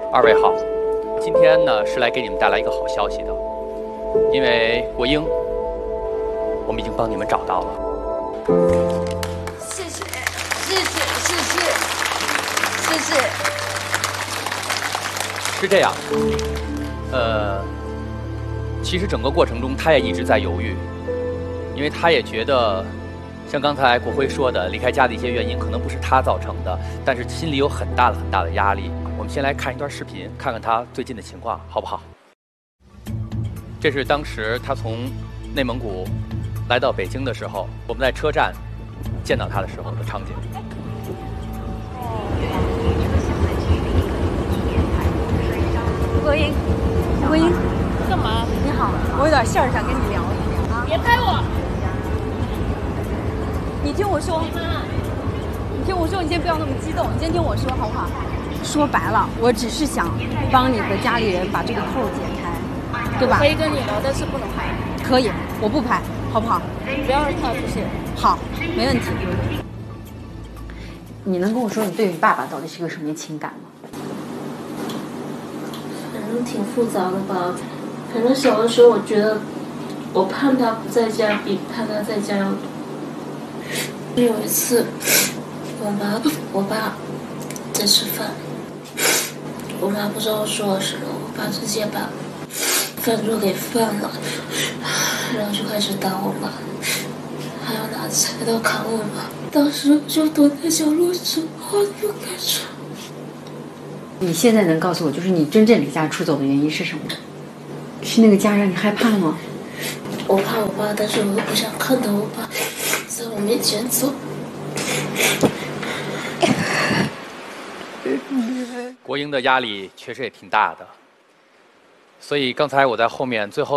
二位好，今天呢是来给你们带来一个好消息的，因为国英，我们已经帮你们找到了。 谢谢，谢谢，谢谢，谢谢。 是这样，其实整个过程中他也一直在犹豫，因为他也觉得，像刚才国辉说的，离开家的一些原因可能不是他造成的，但是心里有很大的压力。我们先来看一段视频，看看他最近的情况，好不好？这是当时他从内蒙古来到北京的时候，我们在车站见到他的时候的场景。 国英，国英， 干嘛？ 你好，我有点事儿想跟你聊一聊啊。 别拍我！ 你听我说，你听我说，你先不要那么激动，你先听我说好不好？说白了，我只是想帮你和家里人把这个扣解开，对吧？ 可以跟你聊，但是不能拍。 可以，我不拍，好不好？ 不要让他出现。 好，没问题。 你能跟我说你对你爸爸到底是个什么情感吗？ 反正挺复杂的吧。反正小的时候，我觉得我盼他不在家比盼他在家要多。有一次，我爸在吃饭，我妈不知道说了什么，我爸直接把饭桌给翻了，然后就开始打我妈，还要拿菜刀砍我妈。当时就躲在角落，什么话都不敢说。 你现在能告诉我，就是你真正离家出走的原因是什么？是那个家让你害怕吗？ 我怕我爸，但是我又不想看到我爸在我面前走。 国英的压力确实也挺大的，所以刚才我在后面最后